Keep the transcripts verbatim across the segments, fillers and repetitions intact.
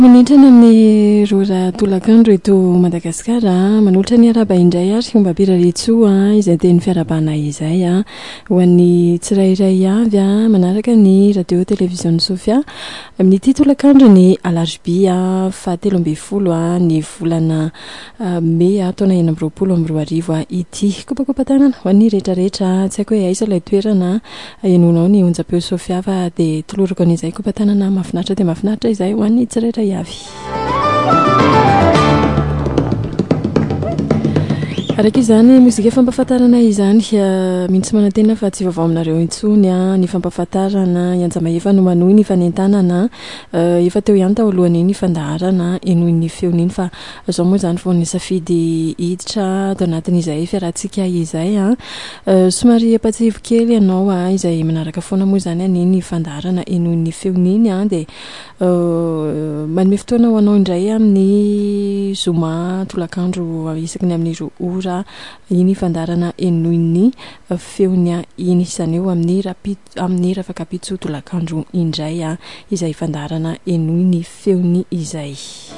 Manintrana amin'ny rora tolakandro eto Madagasikara, manolotra ny araba indray ary fomba piraritsoa izay teny fiarabana izay a ho an'ny tsirairay avy a manaraka ny radio televizion Sofia amin'ny ity tolakandro ny alarobia fa telo amby folo a ny volana May a taona enina amby roapolo amby roa arivo a ity kopakopa tanana ho an'ny rehetrarehetra tsy haiko hoe aiza ilay toerana enonao ny onjam-peo Sofia fa dia tolorako an'izay kopa tanana mahafinaritra dia mahafinaritra izay ho an'ny tsirairay avy. Araka izany mozika fampafatarana izany mintsy manantena fa tsy vaovao aminareo intsony a ny fampafatarana ianjama-efa no manohy ny fanentanana efa teo ihany tao alohan'iny fandaharana enohy ny feon'iny fa zao moa zany vao nisafidy hiditra tao anatin'izay fiarahantsika izay a somary ampatsivo kely ianao a izay manaraka foana moa zany an'iny fandaharana enohy ny feon'iny a dia manome fotoana ho anao indray amin'ny zoma tolakandro isaky ny amin'ny roa ora iny fandarana enoiny feonya iny izany eo amin'ny rapito amin'ny rafakapitso tolakandro indray a izay fandarana enoiny feony izay.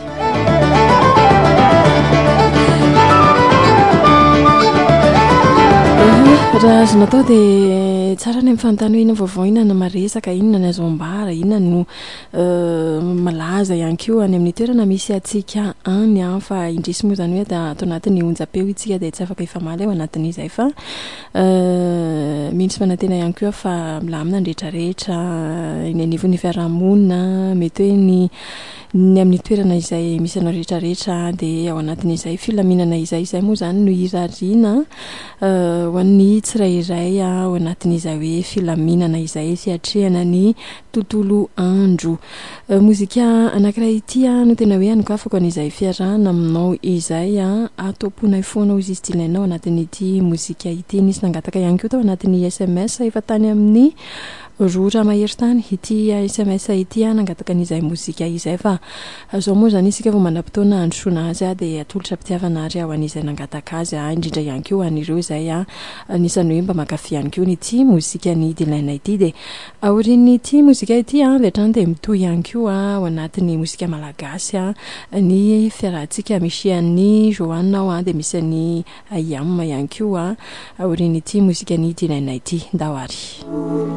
Raha azo natao dia tsara ny mifantany hoe inona vaovao inona no maresaka inona ny azo ambara inona no malaza ihany koa any amin'ny toerana misy atsika any a fa indrisy moa zany hoe atao anatin'ny onjam-peo itsika dia tsy afaka ifamaly ao anatin'izay fa mintsy manantena ihany koa fa milamina ny rehetrarehetra eny anivon'ny fiarahamonina mety hoe ny ny amin'ny toerana izay misy anao rehetrarehetra dia ao anatin'izay filaminana izay izay moa zany no irariana ho an'ny tsirairay ao anatin'izay hoe filaminana izay fiatrehana ny tontolo andro. Mozika anankiray ity a no tena hoe anokafako an'izay fiarahana aminao izay a atao-ponay foana izy tsy ilainao anatin'ity mozika ity nisy nangataka ihany koa tao anatin'ny S M S efa tany amin'ny rora mahery tany ity S M S ity a nangataka an'izay mozika izay fa zao moa zany isika vao manam-potoana androsoana azy a dia atolotra pitiavana ary ao an'izay nangataka azy a indrindra ihany koa an'ireo izay a anisany hoe mba mankafy ihany koa n'ity mozika ny dilaina ity dia aorian'ity mozika ity a letrany dia mitohy ihany koa ao anatin'ny mozika malagasy a ny fiarahantsika misy an'ny Joanna ao a dia misy an'ny Ayam ihany koa aorian'ity mozika ny dilaina ity ndao ary.